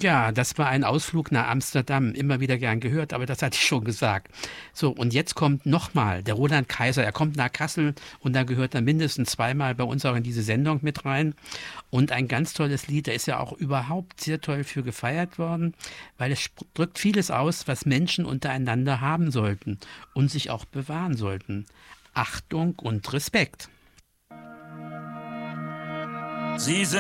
Ja, das war ein Ausflug nach Amsterdam, immer wieder gern gehört, aber das hatte ich schon gesagt. So, und jetzt kommt nochmal der Roland Kaiser, er kommt nach Kassel und da gehört er mindestens zweimal bei uns auch in diese Sendung mit rein. Und ein ganz tolles Lied, da ist ja auch überhaupt sehr toll für gefeiert worden, weil es drückt vieles aus, was Menschen untereinander haben sollten und sich auch bewahren sollten. Achtung und Respekt. Sie sind